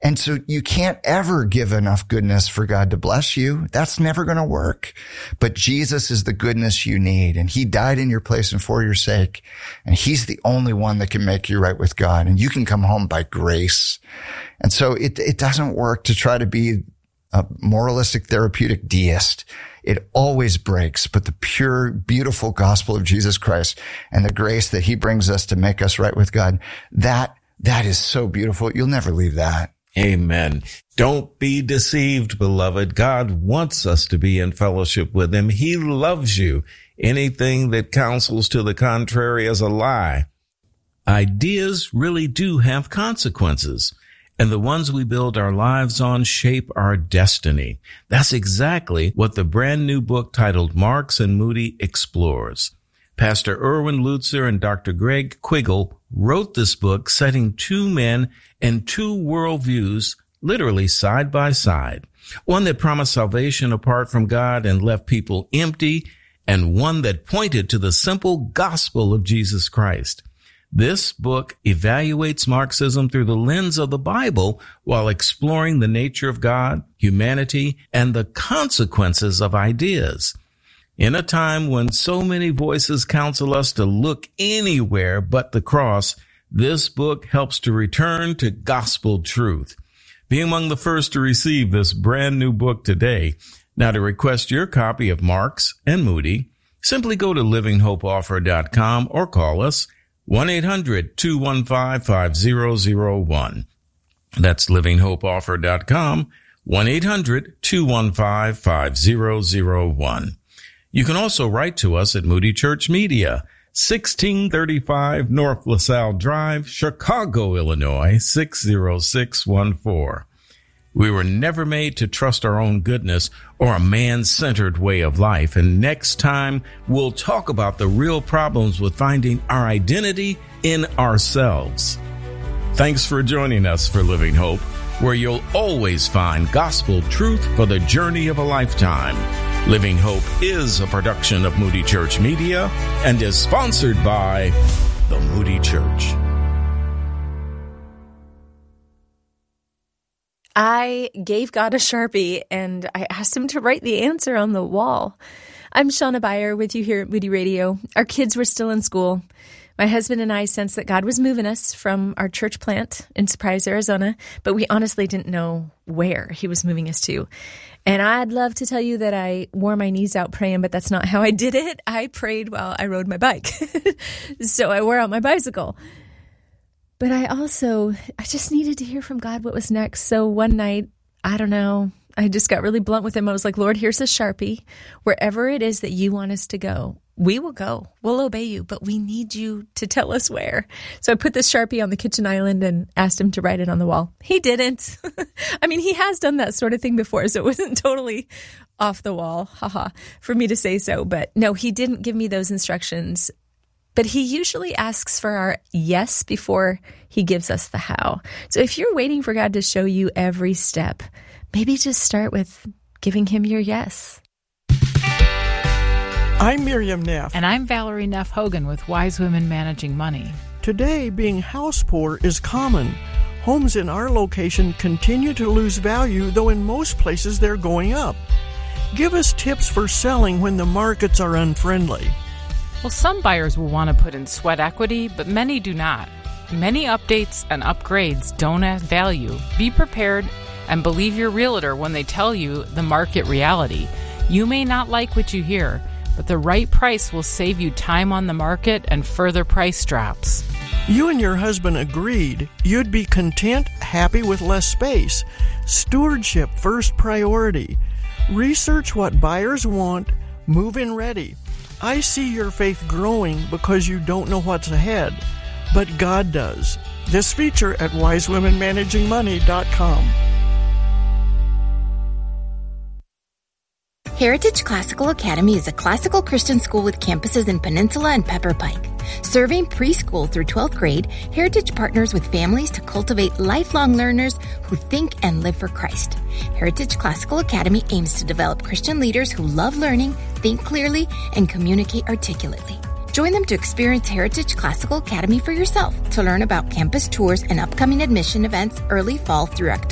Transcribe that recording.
And so you can't ever give enough goodness for God to bless you. That's never going to work. But Jesus is the goodness you need. And he died in your place and for your sake. And he's the only one that can make you right with God. And you can come home by grace. And so it doesn't work to try to be a moralistic, therapeutic deist. It always breaks. But the pure, beautiful gospel of Jesus Christ and the grace that he brings us to make us right with God, that is so beautiful. You'll never leave that. Amen. Don't be deceived, beloved. God wants us to be in fellowship with him. He loves you. Anything that counsels to the contrary is a lie. Ideas really do have consequences, and the ones we build our lives on shape our destiny. That's exactly what the brand new book titled Marks and Moody explores. Pastor Erwin Lutzer and Dr. Greg Quiggle wrote this book setting two men and two worldviews literally side by side. One that promised salvation apart from God and left people empty, and one that pointed to the simple gospel of Jesus Christ. This book evaluates Marxism through the lens of the Bible while exploring the nature of God, humanity, and the consequences of ideas. In a time when so many voices counsel us to look anywhere but the cross, this book helps to return to gospel truth. Be among the first to receive this brand new book today. Now, to request your copy of Marks and Moody, simply go to livinghopeoffer.com or call us 1-800-215-5001. That's livinghopeoffer.com, 1-800-215-5001. You can also write to us at Moody Church Media, 1635 North LaSalle Drive, Chicago, Illinois, 60614. We were never made to trust our own goodness or a man-centered way of life. And next time, we'll talk about the real problems with finding our identity in ourselves. Thanks for joining us for Living Hope, where you'll always find gospel truth for the journey of a lifetime. Living Hope is a production of Moody Church Media and is sponsored by the Moody Church. I gave God a Sharpie and I asked him to write the answer on the wall. I'm Shauna Beyer with you here at Moody Radio. Our kids were still in school. My husband and I sensed that God was moving us from our church plant in Surprise, Arizona, but we honestly didn't know where he was moving us to. And I'd love to tell you that I wore my knees out praying, but that's not how I did it. I prayed while I rode my bike. So I wore out my bicycle. But I just needed to hear from God what was next. So one night, I just got really blunt with him. I was like, Lord, here's a Sharpie. Wherever it is that you want us to go, we will go. We'll obey you, but we need you to tell us where. So I put this Sharpie on the kitchen island and asked him to write it on the wall. He didn't. I mean, he has done that sort of thing before, so it wasn't totally off the wall, for me to say so. But no, he didn't give me those instructions. But he usually asks for our yes before he gives us the how. So if you're waiting for God to show you every step, maybe just start with giving him your yes. I'm Miriam Neff. And I'm Valerie Neff Hogan with Wise Women Managing Money. Today, being house poor is common. Homes in our location continue to lose value, though in most places they're going up. Give us tips for selling when the markets are unfriendly. Well, some buyers will want to put in sweat equity, but many do not. Many updates and upgrades don't add value. Be prepared and believe your realtor when they tell you the market reality. You may not like what you hear, but the right price will save you time on the market and further price drops. You and your husband agreed you'd be content, happy with less space. Stewardship first priority. Research what buyers want, move in ready. I see your faith growing because you don't know what's ahead, but God does. This feature at wisewomenmanagingmoney.com. Heritage Classical Academy is a classical Christian school with campuses in Peninsula and Pepper Pike. Serving preschool through 12th grade, Heritage partners with families to cultivate lifelong learners who think and live for Christ. Heritage Classical Academy aims to develop Christian leaders who love learning, think clearly, and communicate articulately. Join them to experience Heritage Classical Academy for yourself. To learn about campus tours and upcoming admission events early fall through October